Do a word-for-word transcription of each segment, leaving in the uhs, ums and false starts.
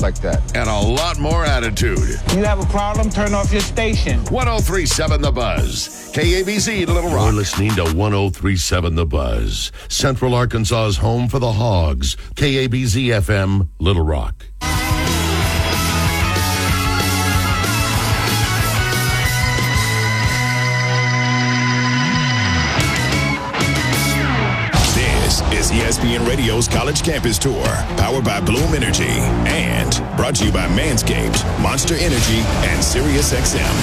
like that. And a lot more attitude. You have a problem? Turn off your station. one oh three point seven The Buzz. K A B Z, Little Rock. You're listening to one oh three point seven The Buzz. Central Arkansas's home for the Hogs. K A B Z F M, Little Rock. Is E S P N Radio's College Campus Tour, powered by Bloom Energy, and brought to you by Manscaped, Monster Energy, and Sirius X M.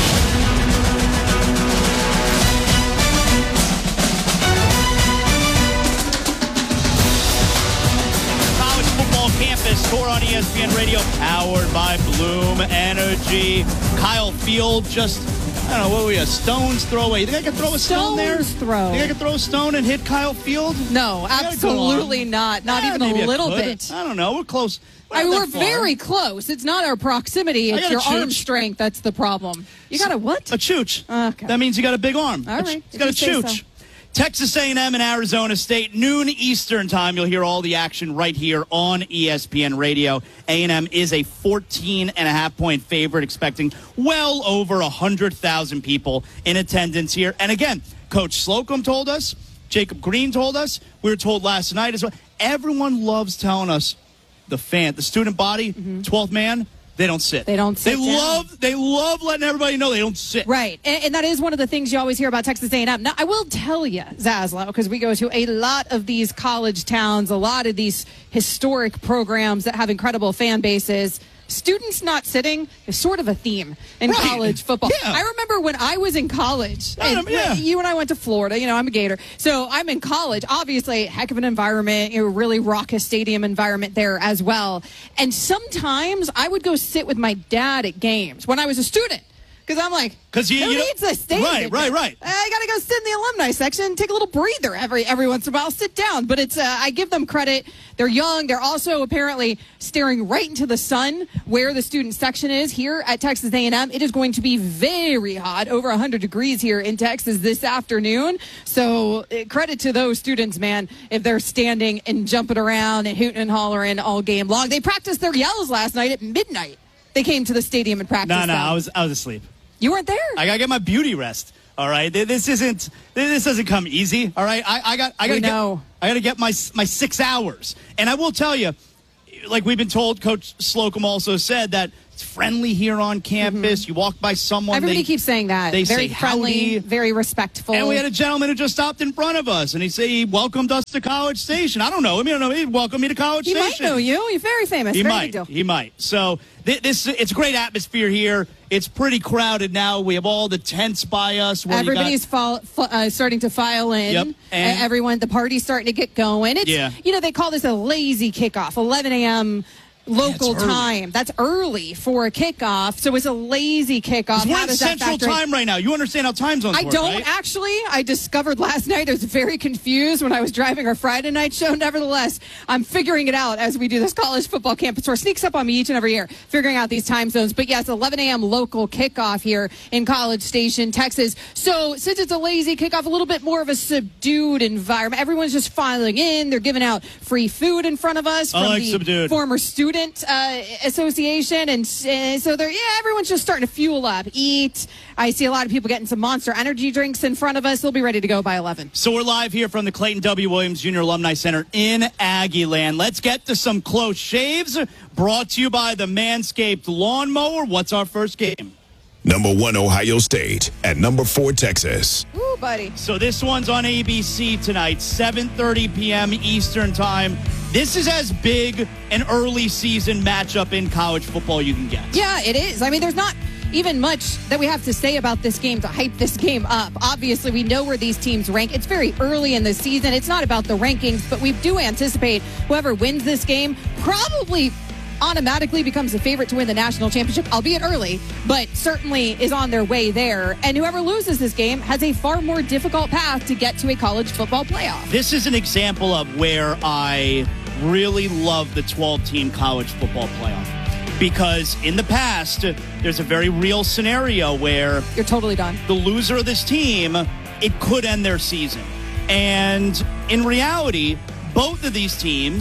College Football Campus Tour on E S P N Radio, powered by Bloom Energy. Kyle Field just... I don't know, what were you, a stone's throw away? You think I could throw a stone there? Stone's throw. Think I could throw a stone and hit Kyle Field? No, absolutely not. Not Yeah, even maybe a I little could. bit. I don't know. We're close. We're I mean, not we're that far. very close. It's not our proximity. I It's got a your arm chooch. strength that's the problem. You got a what? A chooch. Okay. That means you got a big arm. All A right. ch- You got a If you say chooch. so. Texas A and M and Arizona State, noon Eastern time. You'll hear all the action right here on E S P N Radio. A and M is a fourteen and a half point favorite, expecting well over one hundred thousand people in attendance here. And again, Coach Slocum told us, Jacob Green told us, we were told last night as well. Everyone loves telling us the fan, the student body, Mm-hmm. twelfth man, they don't sit. They don't sit They down. love, they love letting everybody know they don't sit. Right, and, and that is one of the things you always hear about Texas A and M. Now, I will tell you, Zaslow, because we go to a lot of these college towns, a lot of these historic programs that have incredible fan bases. Students not sitting is sort of a theme in Right. college football. Yeah. I remember when I was in college, I and know, yeah. you and I went to Florida. You know, I'm a Gator. So I'm in college. Obviously, heck of an environment, a really raucous stadium environment there as well. And sometimes I would go sit with my dad at games when I was a student. Because I'm like, 'Cause you- who you don't- needs a stadium? Right, right, right. I got to go sit in the alumni section, take a little breather every every once in a while, sit down. But it's uh, I give them credit. They're young. They're also apparently staring right into the sun where the student section is here at Texas A and M. It is going to be very hot, over one hundred degrees here in Texas this afternoon. So uh, credit to those students, man, if they're standing and jumping around and hooting and hollering all game long. They practiced their yells last night at midnight. They came to the stadium and practiced. No, no, them. I was, I was asleep. You weren't there. I gotta get my beauty rest. All right, this isn't. This doesn't come easy. All right, I, I got. I gotta We get. know. I gotta get my my six hours. And I will tell you, like we've been told, Coach Slocum also said that it's friendly here on campus. Mm-hmm. You walk by someone. Everybody they, keeps saying that. They very say friendly, howdy. very respectful. And we had a gentleman who just stopped in front of us, and he said he welcomed us to College Station. I don't know him. I don't know. He welcomed me to College he Station. might know you. You're very famous. He very might. big deal. He might. So th- this it's a great atmosphere here. It's pretty crowded now. We have all the tents by us. Where Everybody's you got, fall, f- uh, starting to file in. Yep. And- Uh, everyone, the party's starting to get going. It's, Yeah. you know, they call this a lazy kickoff, eleven a.m. local That's early. time. That's early for a kickoff. So it's a lazy kickoff. we're How in does that Central factor in? Time right now. You understand how time zones I work, don't right? actually. I discovered last night. I was very confused when I was driving our Friday night show. Nevertheless, I'm figuring it out as we do this college football campus tour. Sneaks up on me each and every year, figuring out these time zones. But yes, eleven a.m. local kickoff here in College Station, Texas. So since it's a lazy kickoff, a little bit more of a subdued environment. Everyone's just filing in. They're giving out free food in front of us I from like the subdued. former student uh, association, and uh, so they're yeah, everyone's just starting to fuel up, eat. I see a lot of people getting some Monster Energy drinks in front of us. They'll be ready to go by eleven. So we're live here from the Clayton W. Williams Junior Alumni Center in Aggieland. Let's get to some close shaves. Brought to you by the Manscaped Lawnmower. What's our first game? Number one, Ohio State. At number four, Texas. Ooh, buddy. So this one's on A B C tonight, seven thirty p.m. Eastern Time. This is as big an early season matchup in college football you can get. Yeah, it is. I mean, there's not even much that we have to say about this game to hype this game up. Obviously, we know where these teams rank. It's very early in the season. It's not about the rankings, but we do anticipate whoever wins this game probably automatically becomes the favorite to win the national championship, albeit early, but certainly is on their way there. And whoever loses this game has a far more difficult path to get to a college football playoff. This is an example of where I really love the twelve-team college football playoff. Because in the past, there's a very real scenario where You're totally done. the loser of this team, it could end their season. And in reality, both of these teams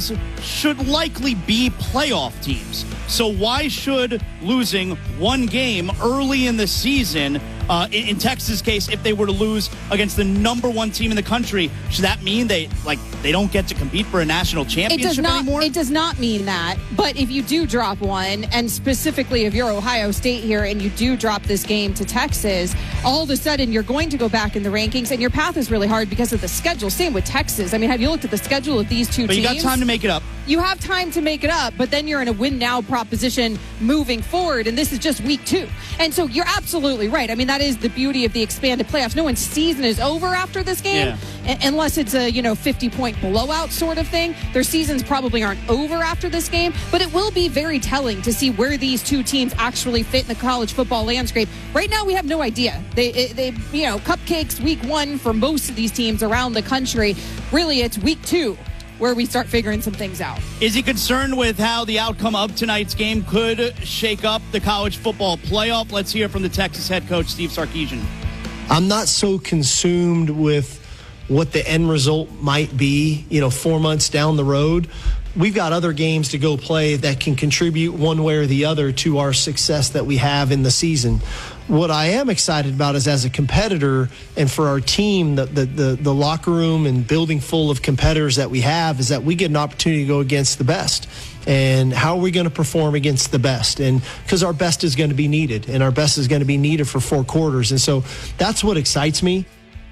should likely be playoff teams. So why should losing one game early in the season, uh, in, in Texas' case, if they were to lose against the number one team in the country, should that mean they like they don't get to compete for a national championship it does not, anymore? It does not mean that. But if you do drop one, and specifically if you're Ohio State here and you do drop this game to Texas, all of a sudden you're going to go back in the rankings, and your path is really hard because of the schedule. Same with Texas. I mean, have you looked at the schedule of these two but teams? You got time to make it up. You have time to make it up, but then you're in a win-now proposition moving forward, and this is just week two. And so you're absolutely right. I mean, that is the beauty of the expanded playoffs. No one's season is over after this game, yeah. unless it's a, you know, fifty-point blowout sort of thing. Their seasons probably aren't over after this game, but it will be very telling to see where these two teams actually fit in the college football landscape. Right now, we have no idea. They, they you know, cupcakes week one for most of these teams around the country. Really, it's week two where we start figuring some things out. Is he concerned with how the outcome of tonight's game could shake up the college football playoff? Let's hear from the Texas head coach, Steve Sarkisian. I'm not so consumed with what the end result might be, you know, four months down the road. We've got other games to go play that can contribute one way or the other to our success that we have in the season. What I am excited about is, as a competitor and for our team, the, the, the, the locker room and building full of competitors that we have, is that we get an opportunity to go against the best. And how are we going to perform against the best? And because our best is going to be needed, and our best is going to be needed for four quarters. And so that's what excites me.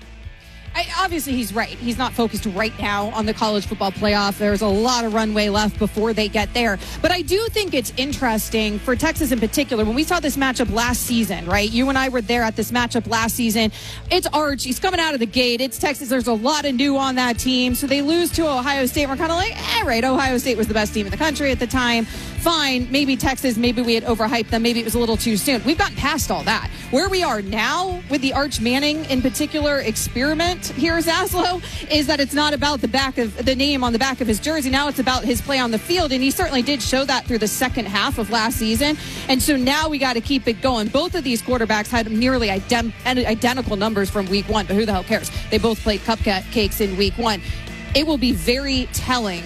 I, obviously, he's right. He's not focused right now on the college football playoff. There's a lot of runway left before they get there. But I do think it's interesting for Texas in particular. When we saw this matchup last season, right? You and I were there at this matchup last season. It's Arch. He's coming out of the gate. It's Texas. There's a lot of new on that team. So they lose to Ohio State. We're kind of like, eh, right, Ohio State was the best team in the country at the time. Fine. Maybe Texas, maybe we had overhyped them. Maybe it was a little too soon. We've gotten past all that. Where we are now with the Arch Manning in particular experiment here, Zaslow, is that it's not about the back of the name on the back of his jersey. Now it's about his play on the field, and he certainly did show that through the second half of last season. And so now we got to keep it going. Both of these quarterbacks had nearly idem- identical numbers from week one, but who the hell cares? They both played cupcakes in week one. It will be very telling,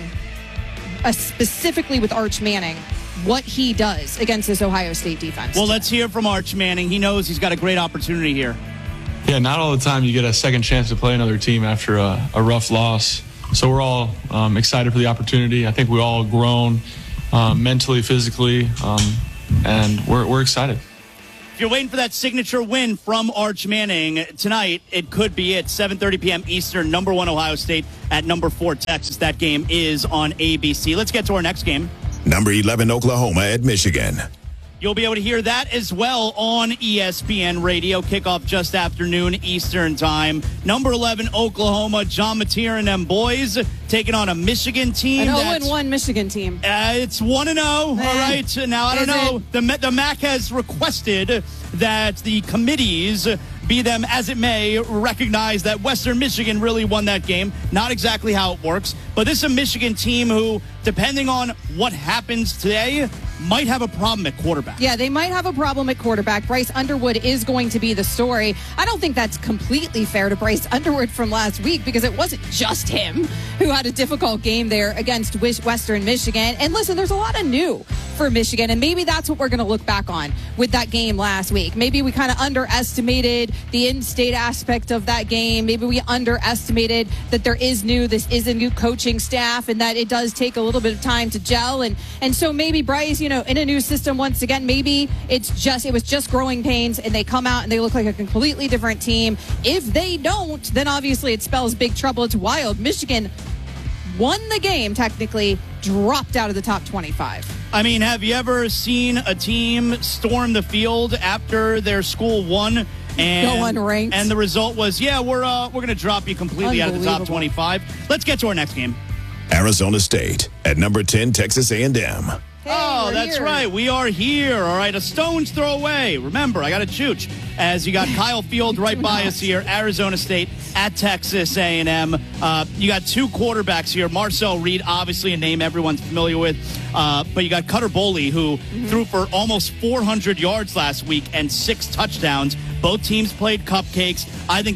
uh, specifically with Arch Manning, what he does against this Ohio State defense. Well, let's hear from Arch Manning. He knows he's got a great opportunity here. Yeah, not all the time you get a second chance to play another team after a, a rough loss. So we're all um, excited for the opportunity. I think we all grown um, mentally, physically, um, and we're, we're excited. If you're waiting for that signature win from Arch Manning tonight, it could be at seven thirty p.m. Eastern, number one Ohio State at number four Texas. That game is on A B C. Let's get to our next game. Number eleven Oklahoma at Michigan. You'll be able to hear that as well on E S P N Radio. Kickoff just after noon Eastern time. Number eleven Oklahoma, John Mateer and them boys taking on a Michigan team. An oh and one Michigan team. Uh, it's one and oh. All right. Now, I don't Is know. it? The, the M A C has requested that the committees, be them as it may, recognize that Western Michigan really won that game. Not exactly how it works. But this is a Michigan team who, depending on what happens today, might have a problem at quarterback. Yeah, they might have a problem at quarterback. Bryce Underwood is going to be the story. I don't think that's completely fair to Bryce Underwood from last week, because it wasn't just him who had a difficult game there against Western Michigan. And listen, there's a lot of new for Michigan, and maybe that's what we're going to look back on with that game last week. Maybe we kind of underestimated the in-state aspect of that game. Maybe we underestimated that there is new, this is a new coaching staff, and that it does take a little bit of time to gel. And, and so maybe Bryce, you know, in a new system once again, maybe it's just, it was just growing pains, and they come out and they look like a completely different team. If they don't, then obviously it spells big trouble. It's wild. Michigan won the game, technically, dropped out of the top twenty-five. I mean, have you ever seen a team storm the field after their school won? And, Go unranked. And the result was, yeah, we're uh, we're going to drop you completely out of the top twenty-five. Let's get to our next game. Arizona State at number ten Texas A and M. Hey, oh, we're that's here. right. We are here. All right, a stone's throw away. Remember, I got to chooch. As you got Kyle Field right by us here, Arizona State at Texas A and M. Uh, you got two quarterbacks here. Marcel Reed, obviously a name everyone's familiar with. Uh, but you got Cutter Boley, who mm-hmm. threw for almost four hundred yards last week and six touchdowns. Both teams played cupcakes. I think this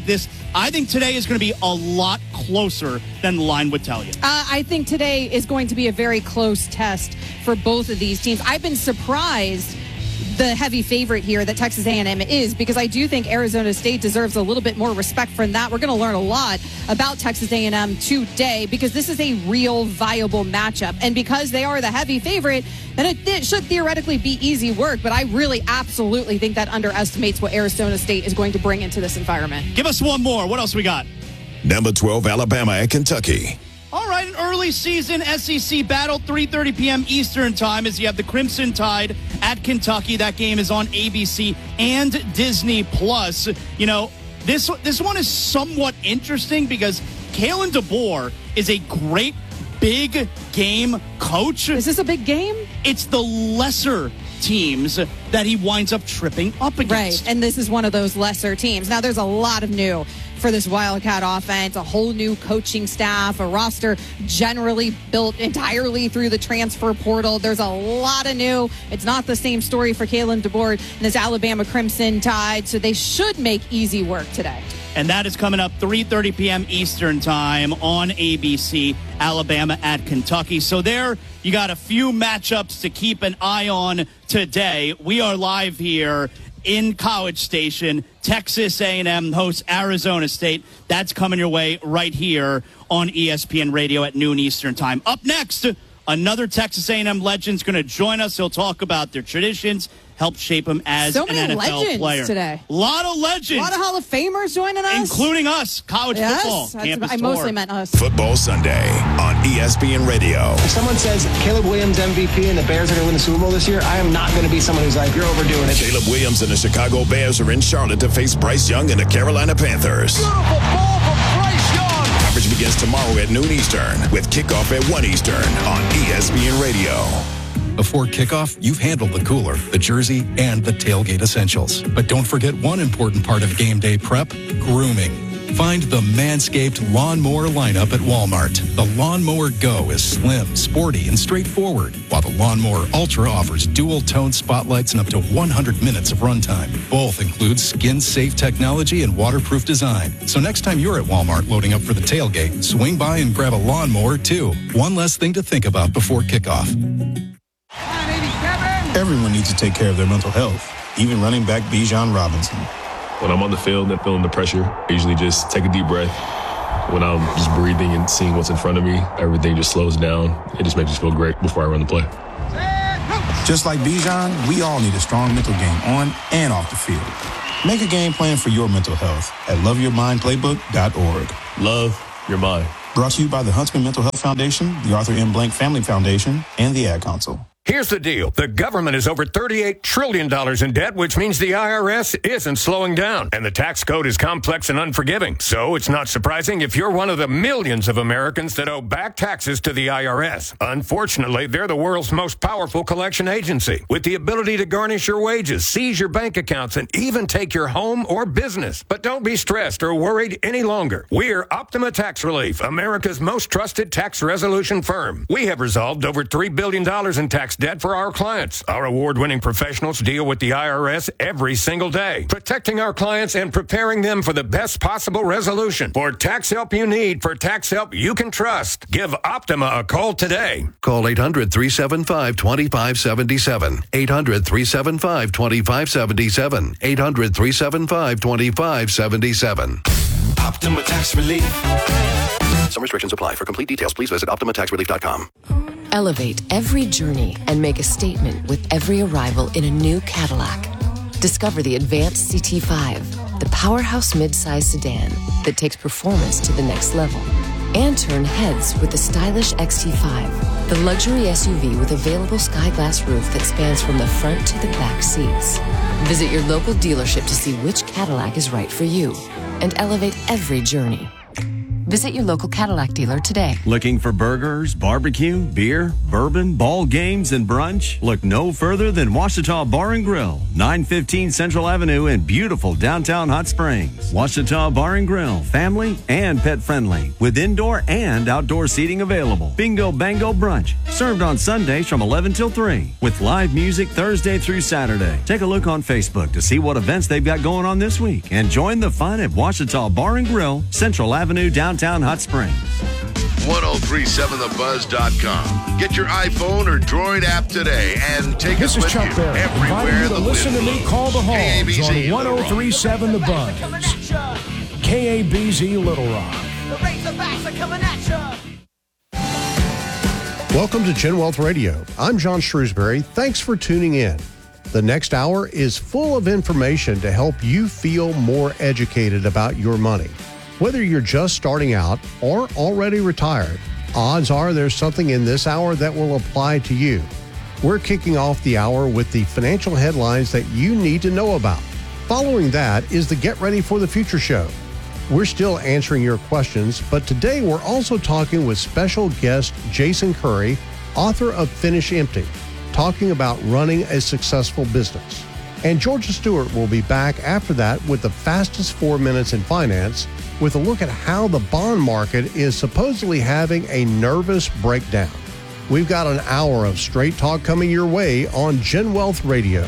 I think today is going to be a lot closer than the line would tell you. Uh, I think today is going to be a very close test for both of these teams. I've been surprised the heavy favorite here that Texas A and M is, because I do think Arizona State deserves a little bit more respect from that. We're going to learn a lot about Texas A and M today, because this is a real viable matchup. And because they are the heavy favorite, then it, it should theoretically be easy work. But I really absolutely think that underestimates what Arizona State is going to bring into this environment. Give us one more. What else we got? Number twelve, Alabama at Kentucky. All right, an early season S E C battle, three thirty p.m. Eastern time, as you have the Crimson Tide at Kentucky. That game is on A B C and Disney Plus. You know, this this one is somewhat interesting because Kalen DeBoer is a great big game coach. Is this a big game? It's the lesser teams that he winds up tripping up against. Right, and this is one of those lesser teams. Now, there's a lot of new for this Wildcat offense, a whole new coaching staff, a roster generally built entirely through the transfer portal. There's a lot of new. It's not the same story for Kalen DeBoer and his Alabama Crimson Tide, so they should make easy work today. And that is coming up three thirty p.m. Eastern time on A B C, Alabama at Kentucky. So there you got a few matchups to keep an eye on today. We are live here in College Station. Texas A and M hosts Arizona State. That's coming your way right here on E S P N Radio at noon Eastern time. Up next, another Texas A and M legend's going to join us. He'll talk about their traditions, help shape them as so an many N F L legends player. Today. A lot of legends. A lot of Hall of Famers joining us. Including us, college yes, football. Campus I tour. mostly meant us. Football Sunday on E S P N Radio. If someone says Caleb Williams M V P and the Bears are going to win the Super Bowl this year, I am not going to be someone who's like, you're overdoing it. Caleb Williams and the Chicago Bears are in Charlotte to face Bryce Young and the Carolina Panthers. Beautiful ball from Bryce Young. Coverage begins tomorrow at noon Eastern with kickoff at one Eastern on E S P N Radio. Before kickoff, you've handled the cooler, the jersey, and the tailgate essentials. But don't forget one important part of game day prep, grooming. Find the Manscaped Lawnmower lineup at Walmart. The Lawnmower Go is slim, sporty, and straightforward, while the Lawnmower Ultra offers dual-tone spotlights and up to one hundred minutes of runtime. Both include skin-safe technology and waterproof design. So next time you're at Walmart loading up for the tailgate, swing by and grab a lawnmower, too. One less thing to think about before kickoff. Everyone needs to take care of their mental health, even running back Bijan Robinson. When I'm on the field and feeling the pressure, I usually just take a deep breath. When I'm just breathing and seeing what's in front of me, everything just slows down. It just makes me feel great before I run the play. Just like Bijan, we all need a strong mental game on and off the field. Make a game plan for your mental health at love your mind playbook dot org. Love your mind. Brought to you by the Huntsman Mental Health Foundation, the Arthur M. Blank Family Foundation, and the Ad Council. Here's the deal. The government is over thirty-eight trillion dollars in debt, which means the I R S isn't slowing down. And the tax code is complex and unforgiving. So it's not surprising if you're one of the millions of Americans that owe back taxes to the I R S. Unfortunately, they're the world's most powerful collection agency, with the ability to garnish your wages, seize your bank accounts, and even take your home or business. But don't be stressed or worried any longer. We're Optima Tax Relief, America's most trusted tax resolution firm. We have resolved over three billion dollars in tax debt for our clients. Our award-winning professionals deal with the I R S every single day, protecting our clients and preparing them for the best possible resolution. For tax help you need, for tax help you can trust, give Optima a call today. Call eight hundred, three seven five, two five seven seven. eight hundred, three seven five, two five seven seven. eight hundred, three seven five, two five seven seven. Optima Tax Relief. Some restrictions apply. For complete details, please visit optima tax relief dot com. Elevate every journey and make a statement with every arrival in a new Cadillac. Discover the Advanced C T five, the powerhouse midsize sedan that takes performance to the next level. And turn heads with the stylish X T five, the luxury S U V with available sky glass roof that spans from the front to the back seats. Visit your local dealership to see which Cadillac is right for you and elevate every journey. Visit your local Cadillac dealer today. Looking for burgers, barbecue, beer, bourbon, ball games, and brunch? Look no further than Ouachita Bar and Grill, nine fifteen Central Avenue in beautiful downtown Hot Springs. Ouachita Bar and Grill, family and pet friendly, with indoor and outdoor seating available. Bingo Bango Brunch, served on Sundays from eleven till three, with live music Thursday through Saturday. Take a look on Facebook to see what events they've got going on this week, and join the fun at Ouachita Bar and Grill, Central Avenue, downtown Hot Springs. ten thirty-seven the buzz dot com. Get your iPhone or Droid app today and take This us is with Chuck you Berry, everywhere inviting you to the listen to wind me blows. call the K A B hogs Z on one oh three point seven The Buzz. K A B Z Little Rock. The Razorbacks are coming at you. Welcome to Gen Wealth Radio. I'm John Shrewsbury. Thanks for tuning in. The next hour is full of information to help you feel more educated about your money. Whether you're just starting out or already retired, odds are there's something in this hour that will apply to you. We're kicking off the hour with the financial headlines that you need to know about. Following that is the Get Ready for the Future show. We're still answering your questions, but today we're also talking with special guest Jason Curry, author of Finish Empty, talking about running a successful business. And Georgia Stewart will be back after that with the fastest four minutes in finance, with a look at how the bond market is supposedly having a nervous breakdown. We've got an hour of straight talk coming your way on Gen Wealth Radio.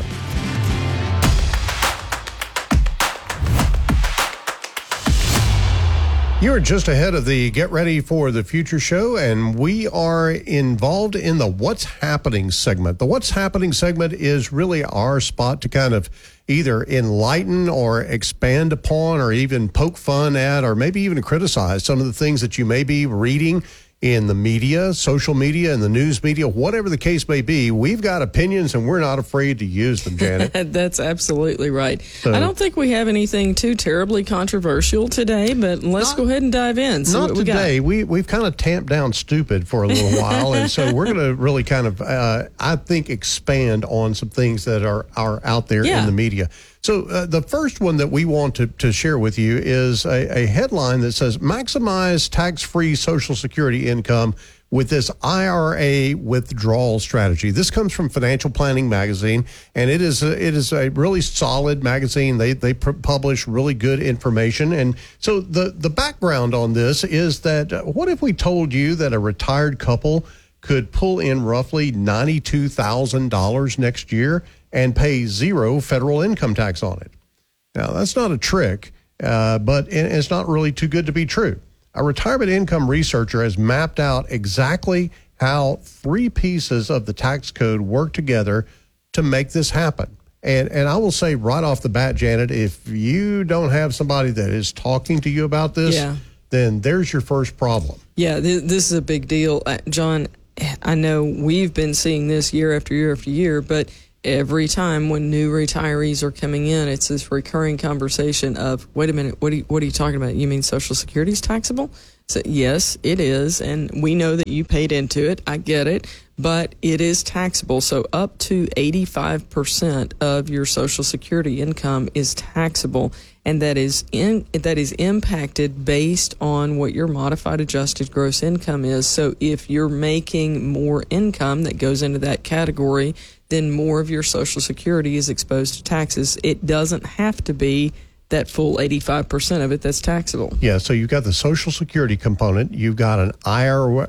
You're just ahead of the Get Ready for the Future show, and we are involved in the What's Happening segment. The What's Happening segment is really our spot to kind of either enlighten or expand upon or even poke fun at or maybe even criticize some of the things that you may be reading in the media, social media, and the news media, whatever the case may be. We've got opinions, and we're not afraid to use them, Janet. That's absolutely right. So, I don't think we have anything too terribly controversial today, but let's not, go ahead and dive in. So not what we today. got? We, we've kind of tamped down stupid for a little while, and so we're going to really kind of, uh, I think, expand on some things that are, are out there Yeah. in the media. So uh, the first one that we want to, to share with you is a, a headline that says, maximize tax-free Social Security income with this I R A withdrawal strategy. This comes from Financial Planning Magazine, and it is a, it is a really solid magazine. They they pr- publish really good information. And so the, the background on this is that uh, what if we told you that a retired couple could pull in roughly ninety-two thousand dollars next year and pay zero federal income tax on it? Now, that's not a trick, uh, but it's not really too good to be true. A retirement income researcher has mapped out exactly how three pieces of the tax code work together to make this happen. And and I will say right off the bat, Janet, if you don't have somebody that is talking to you about this, Yeah. then there's your first problem. Yeah, th- this is a big deal. Uh, John, I know we've been seeing this year after year after year, but every time when new retirees are coming in, it's this recurring conversation of, wait a minute, what are you, what are you talking about? You mean Social Security is taxable? So, yes, it is, and we know that you paid into it. I get it, but it is taxable. So up to eighty-five percent of your Social Security income is taxable, and that is in that is impacted based on what your modified adjusted gross income is. So if you're making more income that goes into that category, then more of your Social Security is exposed to taxes. It doesn't have to be that full eighty-five percent of it that's taxable. Yeah, so you've got the Social Security component, you've got an I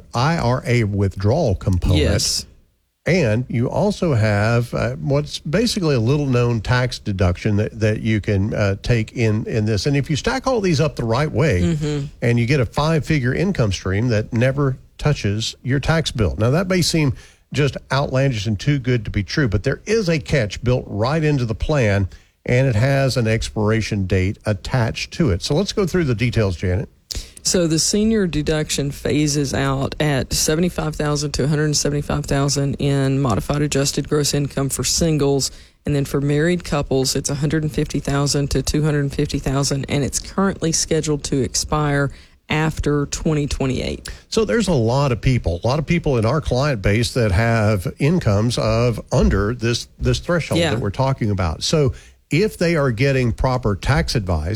R A withdrawal component. Yes. And you also have uh, what's basically a little known tax deduction that, that you can uh, take in, in this. And if you stack all these up the right way, Mm-hmm. and you get a five-figure income stream that never touches your tax bill. Now, that may seem just outlandish and too good to be true, but there is a catch built right into the plan, and it has an expiration date attached to it. So let's go through the details, Janet. So the senior deduction phases out at seventy-five thousand dollars to one hundred seventy-five thousand dollars in modified adjusted gross income for singles, and then for married couples, it's one hundred fifty thousand dollars to two hundred fifty thousand dollars, and it's currently scheduled to expire after twenty twenty-eight. So there's a lot of people, a lot of people in our client base that have incomes of under this this threshold Yeah. that we're talking about. So if they are getting proper tax advice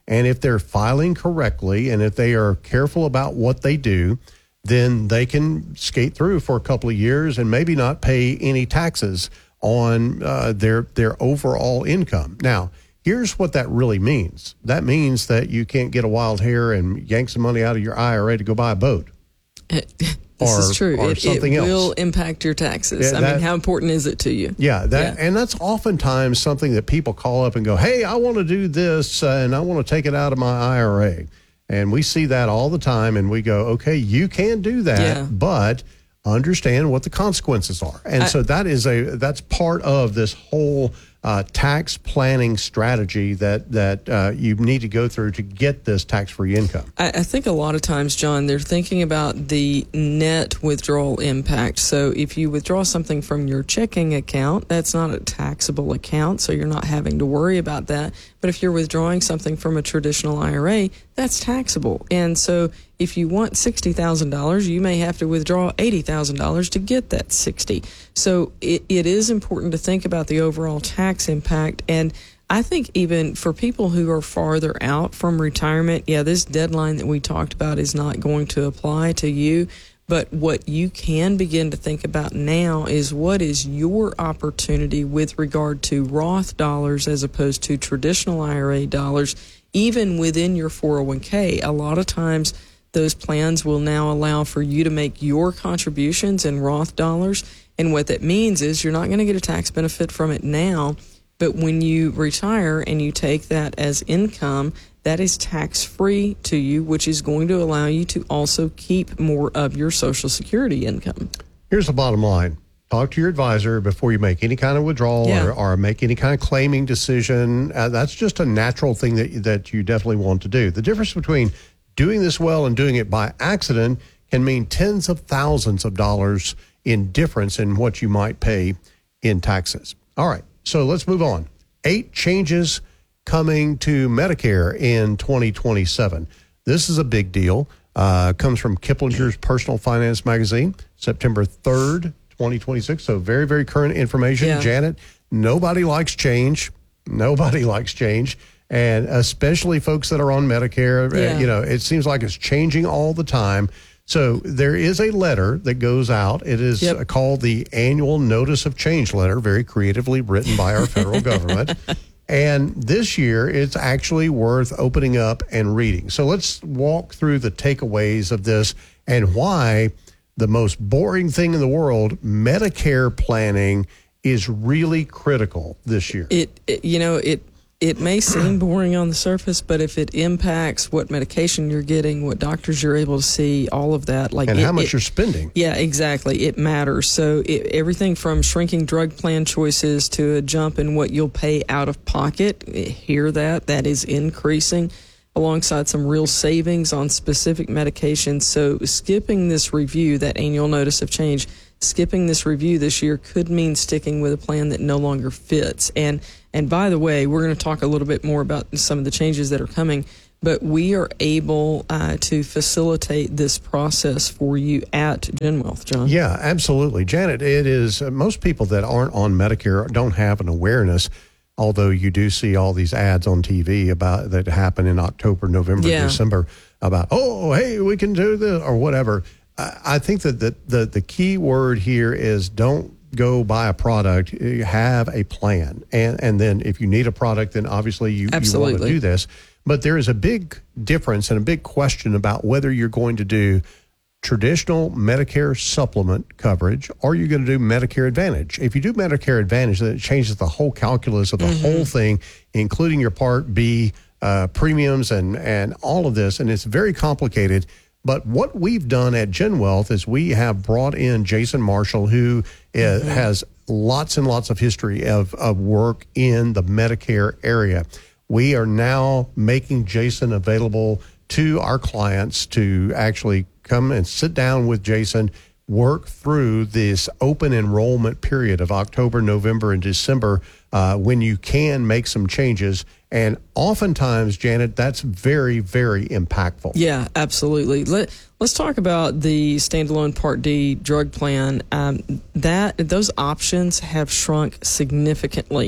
And if they're filing correctly and if they are careful about what they do, then they can skate through for a couple of years and maybe not pay any taxes on uh, their their overall income. Now, here's what that really means. That means that you can't get a wild hair and yank some money out of your I R A to go buy a boat. This or, is true. Or it something it else. will impact your taxes. Yeah, I that, mean, how important is it to you? Yeah, that, yeah, and that's oftentimes something that people call up and go, hey, I want to do this, uh, and I want to take it out of my I R A. And we see that all the time, and we go, okay, you can do that, yeah. but understand what the consequences are. And I, so that is a that's part of this whole uh, tax planning strategy that that uh, you need to go through to get this tax-free income. I, I think a lot of times, John, they're thinking about the net withdrawal impact. So if you withdraw something from your checking account, that's not a taxable account, so you're not having to worry about that. But if you're withdrawing something from a traditional I R A, that's taxable. And so if you want sixty thousand dollars, you may have to withdraw eighty thousand dollars to get that sixty. So it, it is important to think about the overall tax impact. And I think even for people who are farther out from retirement, yeah, this deadline that we talked about is not going to apply to you. But what you can begin to think about now is what is your opportunity with regard to Roth dollars as opposed to traditional I R A dollars, even within your four oh one k. A lot of times those plans will now allow for you to make your contributions in Roth dollars. And what that means is you're not going to get a tax benefit from it now, but when you retire and you take that as income, that is tax-free to you, which is going to allow you to also keep more of your Social Security income. Here's the bottom line. Talk to your advisor before you make any kind of withdrawal Yeah. or, or make any kind of claiming decision. Uh, that's just a natural thing that, that you definitely want to do. The difference between doing this well and doing it by accident can mean tens of thousands of dollars in difference in what you might pay in taxes. All right, so let's move on. Eight changes coming to Medicare in twenty twenty-seven. This is a big deal. Uh, comes from Kiplinger's Personal Finance Magazine, September third, twenty twenty-six. So very, very current information. Yeah. Janet, nobody likes change. Nobody likes change. And especially folks that are on Medicare, Yeah. uh, you know, it seems like it's changing all the time. So there is a letter that goes out. It is Yep. called the Annual Notice of Change Letter, very creatively written by our federal government. And this year, it's actually worth opening up and reading. So let's walk through the takeaways of this and why the most boring thing in the world, Medicare planning, is really critical this year. It, it you know, it it may seem boring on the surface, but if it impacts what medication you're getting, what doctors you're able to see, all of that, like and it, how much it, you're spending. Yeah, exactly. It matters. So it, everything from shrinking drug plan choices to a jump in what you'll pay out of pocket. Hear that? That is increasing alongside some real savings on specific medications. So skipping this review, that annual notice of change, skipping this review this year could mean sticking with a plan that no longer fits. And and by the way, we're going to talk a little bit more about some of the changes that are coming, but we are able uh, to facilitate this process for you at GenWealth, John. Yeah, absolutely. Janet, it is uh, most people that aren't on Medicare don't have an awareness, although you do see all these ads on T V about that happen in October, November, Yeah. December about, oh, hey, we can do this or whatever. I, I think that the, the, the key word here is don't go buy a product, you have a plan. And and then if you need a product, then obviously you, you want to Absolutely. do this. But there is a big difference and a big question about whether you're going to do traditional Medicare supplement coverage or you're going to do Medicare Advantage. If you do Medicare Advantage, then it changes the whole calculus of the Mm-hmm. whole thing, including your Part B uh, premiums and, and all of this. And it's very complicated. But what we've done at GenWealth is we have brought in Jason Marshall, who uh, Mm-hmm. has lots and lots of history of, of work in the Medicare area. We are now making Jason available to our clients to actually come and sit down with Jason, work through this open enrollment period of October, November, and December uh, when you can make some changes. And oftentimes, Janet, that's very, very impactful. Yeah, absolutely. Let, let's talk about the standalone Part D drug plan. Um, that those options have shrunk significantly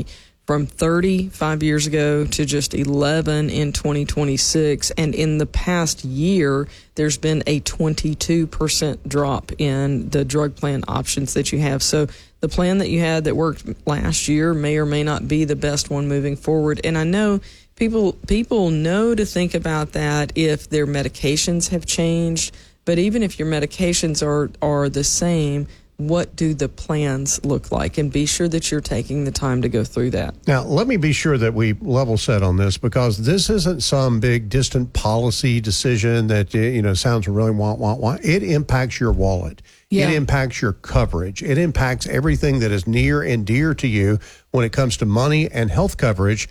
from thirty-five years ago to just eleven in twenty twenty-six. And in the past year, there's been a twenty-two percent drop in the drug plan options that you have. So the plan that you had that worked last year may or may not be the best one moving forward. And I know people people know to think about that if their medications have changed. But even if your medications are, are the same, what do the plans look like? And be sure that you're taking the time to go through that. Now, let me be sure that we level set on this, because this isn't some big distant policy decision that, you know, sounds really wah, wah, wah. It impacts your wallet. Yeah. It impacts your coverage. It impacts everything that is near and dear to you when it comes to money and health coverage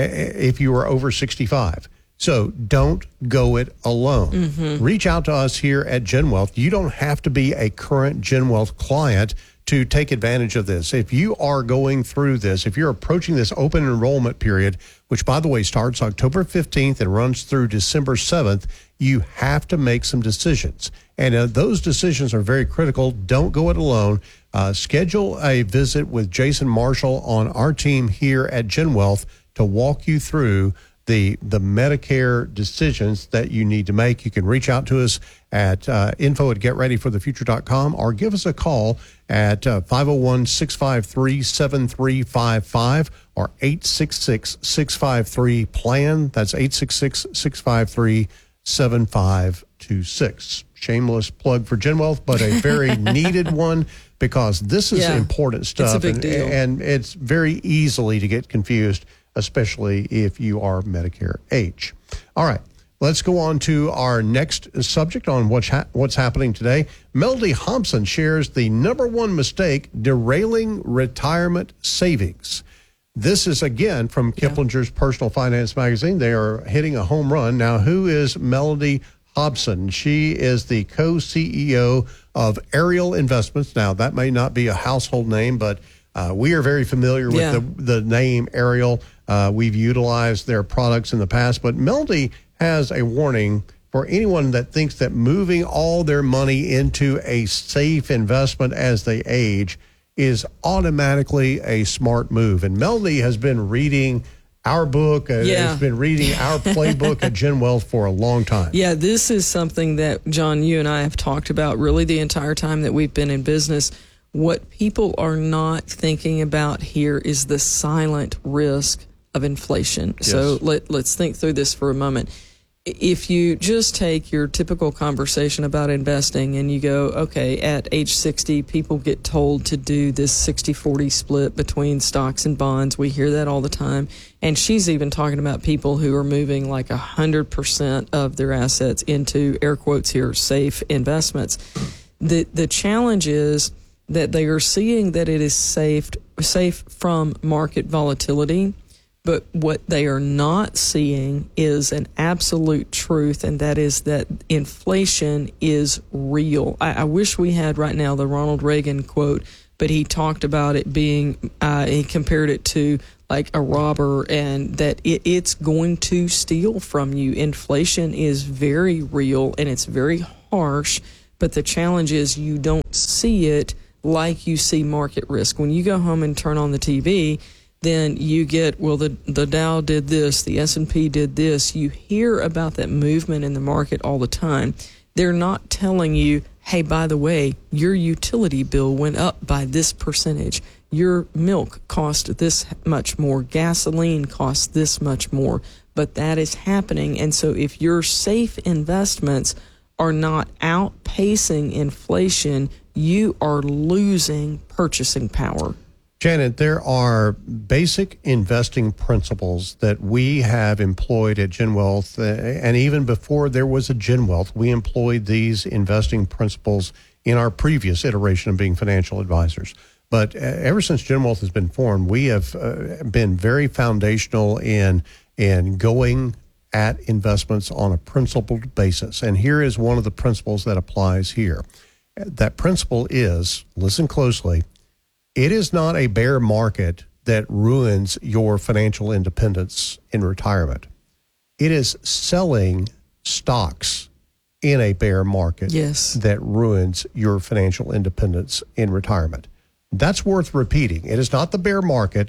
if you are over sixty-five. So don't go it alone. Mm-hmm. Reach out to us here at GenWealth. You don't have to be a current GenWealth client to take advantage of this. If you are going through this, if you're approaching this open enrollment period, which, by the way, starts October fifteenth and runs through December seventh, you have to make some decisions. And uh, those decisions are very critical. Don't go it alone. Uh, schedule a visit with Jason Marshall on our team here at GenWealth to walk you through the the Medicare decisions that you need to make. You can reach out to us at uh, info at get ready for the future dot com or give us a call at uh, five oh one, six five three, seven three five five or eight six six, six five three, plan. That's eight six six, six five three, seven five two six. Shameless plug for GenWealth, but a very needed one, because this is yeah, important stuff. It's a big and, deal. and it's very easily to get confused, especially if you are Medicare age. All right, let's go on to our next subject on what's, ha- what's happening today. Melody Hobson shares the number one mistake derailing retirement savings. This is, again, from Kiplinger's yeah. Personal Finance Magazine. They are hitting a home run. Now, who is Melody Hobson? She is the co-C E O of Ariel Investments. Now, that may not be a household name, but uh, we are very familiar with yeah. the, the name Ariel. Uh, we've utilized their products in the past, but Melody has a warning for anyone that thinks that moving all their money into a safe investment as they age is automatically a smart move. And Melody has been reading our book, uh, yeah. has been reading our playbook at GenWealth for a long time. Yeah, this is something that, John, you and I have talked about really the entire time that we've been in business. What people are not thinking about here is the silent risk of inflation. Yes. So let, let's think through this for a moment. If you just take your typical conversation about investing and you go, okay, at age sixty, people get told to do this sixty forty split between stocks and bonds. We hear that all the time. And she's even talking about people who are moving like one hundred percent of their assets into, air quotes here, safe investments. The the challenge is that they are seeing that it is safe, safe from market volatility. But what they are not seeing is an absolute truth, and that is that inflation is real. I, I wish we had right now the Ronald Reagan quote, but he talked about it being, uh, he compared it to like a robber, and that it, it's going to steal from you. Inflation is very real, and it's very harsh, but the challenge is you don't see it like you see market risk. When you go home and turn on the T V, then you get, well, the the Dow did this, the S and P did this. You hear about that movement in the market all the time. They're not telling you, hey, by the way, your utility bill went up by this percentage. Your milk cost this much more. Gasoline costs this much more. But that is happening. And so if your safe investments are not outpacing inflation, you are losing purchasing power. Janet, there are basic investing principles that we have employed at GenWealth, uh, and even before there was a GenWealth, we employed these investing principles in our previous iteration of being financial advisors. But uh, ever since GenWealth has been formed, we have uh, been very foundational in in going at investments on a principled basis. And here is one of the principles that applies here. That principle is, listen closely, it is not a bear market that ruins your financial independence in retirement. It is selling stocks in a bear market yes. that ruins your financial independence in retirement. That's worth repeating. It is not the bear market.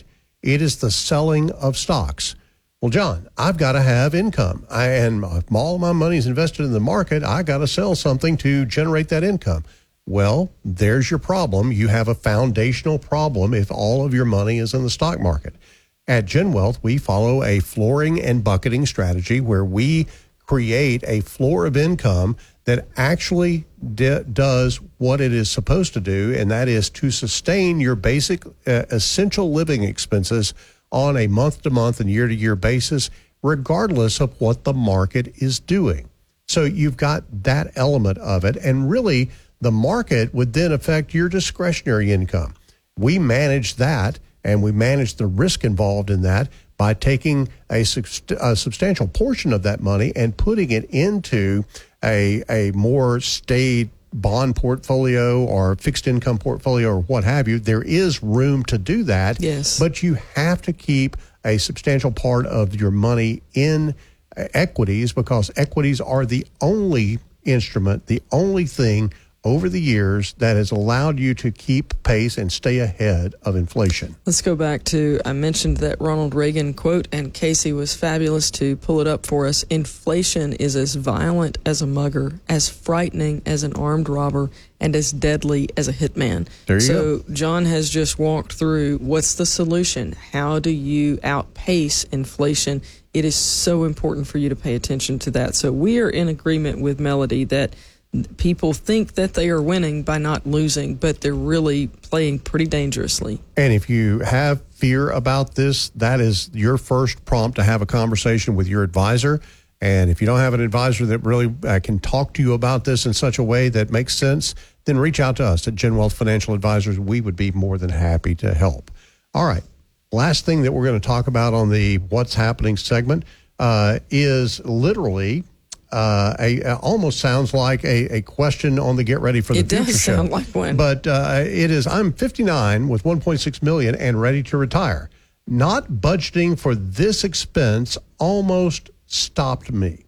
It is the selling of stocks. Well, John, I've got to have income. I, and if all my money is invested in the market, I got to sell something to generate that income. Well, there's your problem. You have a foundational problem if all of your money is in the stock market. At GenWealth, we follow a flooring and bucketing strategy where we create a floor of income that actually d- does what it is supposed to do, and that is to sustain your basic uh, essential living expenses on a month-to-month and year-to-year basis, regardless of what the market is doing. So you've got that element of it, and really the market would then affect your discretionary income. We manage that, and we manage the risk involved in that by taking a, sub- a substantial portion of that money and putting it into a, a more staid bond portfolio or fixed income portfolio or what have you. There is room to do that. Yes. But you have to keep a substantial part of your money in equities, because equities are the only instrument, the only thing over the years that has allowed you to keep pace and stay ahead of inflation. Let's go back to, I mentioned that Ronald Reagan quote, and Casey was fabulous to pull it up for us. Inflation is as violent as a mugger, as frightening as an armed robber, and as deadly as a hitman. There you so go. John has just walked through what's the solution. How do you outpace inflation? It is so important for you to pay attention to that. So we are in agreement with Melody that people think that they are winning by not losing, but they're really playing pretty dangerously. And if you have fear about this, that is your first prompt to have a conversation with your advisor. And if you don't have an advisor that really uh, can talk to you about this in such a way that makes sense, then reach out to us at GenWealth Financial Advisors. We would be more than happy to help. All right. Last thing that we're going to talk about on the What's Happening segment uh, is literally Uh, a, a almost sounds like a, a question on the Get Ready for the it Future does show. sound like one. But uh, it is, I'm fifty-nine with one point six million and ready to retire. Not budgeting for this expense almost stopped me.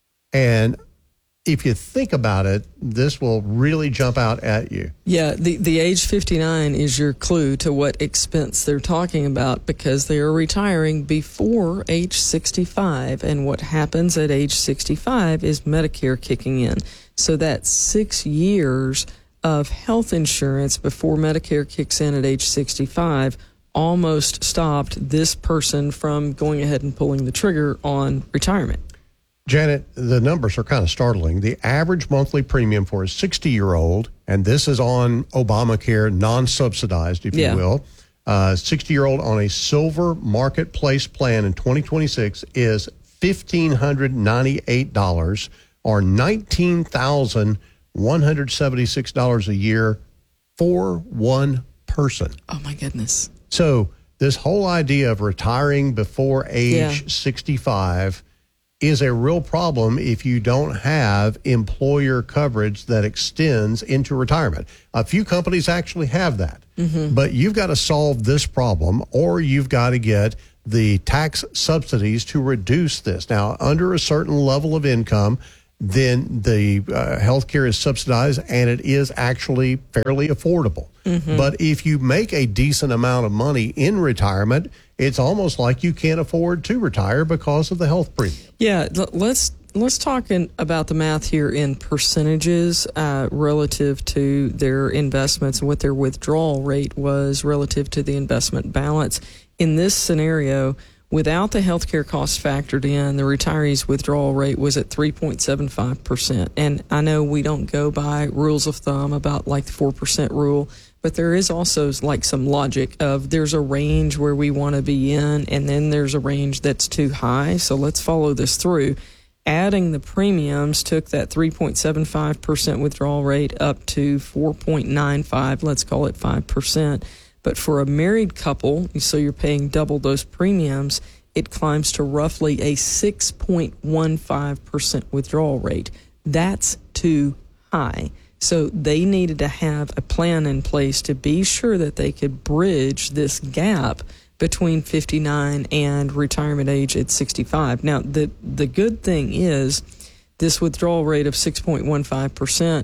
And if you think about it, this will really jump out at you. Yeah, the, the age fifty-nine is your clue to what expense they're talking about, because they are retiring before age sixty-five. And what happens at age sixty-five is Medicare kicking in. So that's six years of health insurance before Medicare kicks in at age sixty-five almost stopped this person from going ahead and pulling the trigger on retirement. Janet, the numbers are kind of startling. The average monthly premium for a sixty-year-old, and this is on Obamacare, non-subsidized, if Yeah. you will, uh, sixty-year-old on a silver marketplace plan in twenty twenty-six is one thousand five hundred ninety-eight dollars or nineteen thousand one hundred seventy-six dollars a year for one person. Oh, my goodness. So this whole idea of retiring before age Yeah. sixty-five is a real problem if you don't have employer coverage that extends into retirement. A few companies actually have that, Mm-hmm. but you've got to solve this problem, or you've got to get the tax subsidies to reduce this. Now, under a certain level of income, then the uh, health care is subsidized, and it is actually fairly affordable. Mhm. But if you make a decent amount of money in retirement, it's almost like you can't afford to retire because of the health premium. Yeah, l- let's let's talk in, about the math here in percentages uh, relative to their investments and what their withdrawal rate was relative to the investment balance. In this scenario, without the healthcare costs factored in, the retiree's withdrawal rate was at three point seven five percent. And I know we don't go by rules of thumb about like the four percent rule, but there is also like some logic of there's a range where we want to be in, and then there's a range that's too high. So let's follow this through. Adding the premiums took that three point seven five percent withdrawal rate up to four point nine five, let's call it five percent. But for a married couple, so you're paying double those premiums, it climbs to roughly a six point one five percent withdrawal rate. That's too high. So they needed to have a plan in place to be sure that they could bridge this gap between fifty-nine and retirement age at sixty-five. Now, the, the good thing is this withdrawal rate of six point one five percent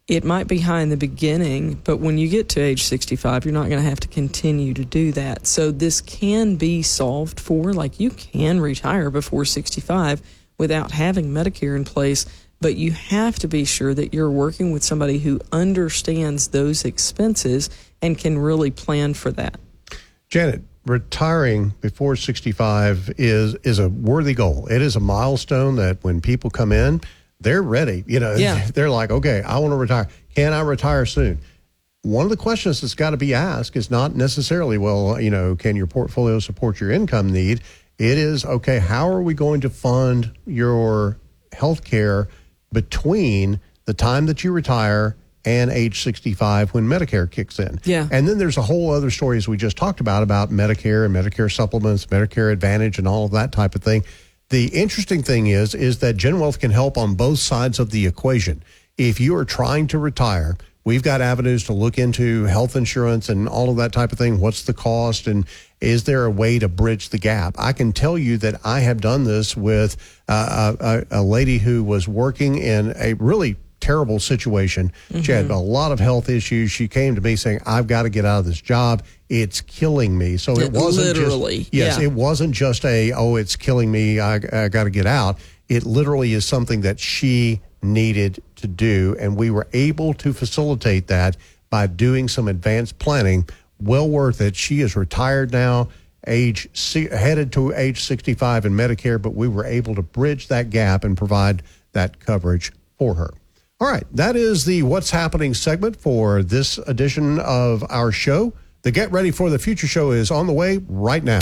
it might be high in the beginning, but when you get to age sixty-five, you're not going to have to continue to do that. So this can be solved for. Like, you can retire before sixty-five without having Medicare in place, but you have to be sure that you're working with somebody who understands those expenses and can really plan for that. Janet, retiring before sixty-five is is a worthy goal. It is a milestone that when people come in, they're ready. You know, yeah. They're like, okay, I want to retire. Can I retire soon? One of the questions that's got to be asked is not necessarily, well, you know, can your portfolio support your income need? It is, okay, how are we going to fund your health care between the time that you retire and age sixty-five when Medicare kicks in? Yeah. And then there's a whole other story, as we just talked about, about Medicare and Medicare supplements, Medicare Advantage, and all of that type of thing. The interesting thing is, is that GenWealth can help on both sides of the equation. If you are trying to retire, we've got avenues to look into health insurance and all of that type of thing. What's the cost, and is there a way to bridge the gap? I can tell you that I have done this with uh, a, a lady who was working in a really terrible situation. Mm-hmm. She had a lot of health issues. She came to me saying, I've got to get out of this job. It's killing me. So it wasn't literally, just, yes, yeah. it wasn't just a, oh, it's killing me, I, I got to get out. It literally is something that she needed to do, and we were able to facilitate that by doing some advanced planning. Well worth it. She is retired now, age headed to age sixty-five in Medicare, but we were able to bridge that gap and provide that coverage for her. All right, that is the What's Happening segment for this edition of our show. The Get Ready for the Future show is on the way right now.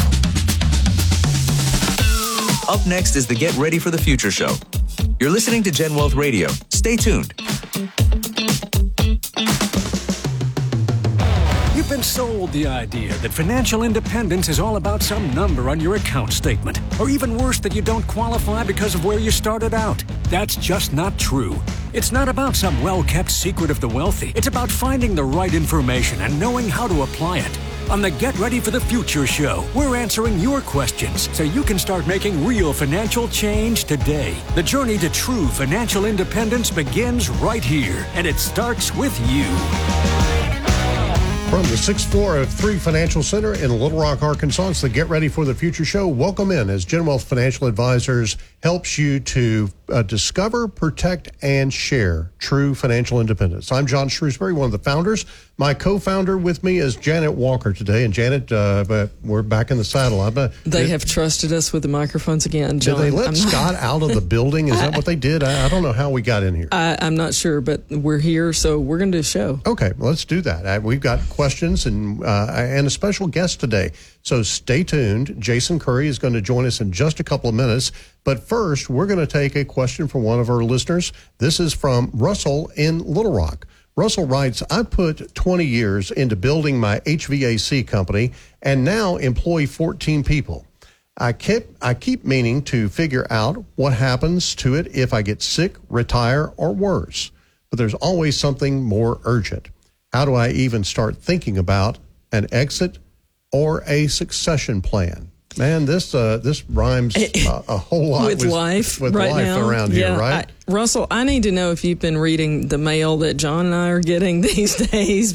Up next is the Get Ready for the Future show. You're listening to GenWealth Radio. Stay tuned. You've been sold the idea that financial independence is all about some number on your account statement, or even worse, that you don't qualify because of where you started out. That's just not true. It's not about some well-kept secret of the wealthy. It's about finding the right information and knowing how to apply it. On the Get Ready for the Future show, we're answering your questions so you can start making real financial change today. The journey to true financial independence begins right here, and it starts with you. From the sixth floor of Three Financial Center in Little Rock, Arkansas, it's the Get Ready for the Future show. Welcome in as GenWealth Financial Advisors helps you to uh, discover, protect, and share true financial independence. I'm John Shrewsbury, one of the founders. My co-founder with me is Janet Walker today. And Janet, uh, but we're back in the saddle. I'm a, they did, have trusted us with the microphones again, John. Did they let I'm Scott not, out of the building? Is that what they did? I, I don't know how we got in here. I, I'm not sure, but we're here, so we're going to do a show. Okay, well, let's do that. Uh, we've got questions and uh, and a special guest today. So stay tuned. Jason Curry is going to join us in just a couple of minutes. But first, we're going to take a question from one of our listeners. This is from Russell in Little Rock. Russell writes, I put twenty years into building my H V A C company and now employ fourteen people. I keep, I keep meaning to figure out what happens to it if I get sick, retire, or worse. But there's always something more urgent. How do I even start thinking about an exit or a succession plan? Man, this uh, this rhymes uh, a whole lot with, with life with right life now. around yeah, here, right? I, Russell, I need to know if you've been reading the mail that John and I are getting these days.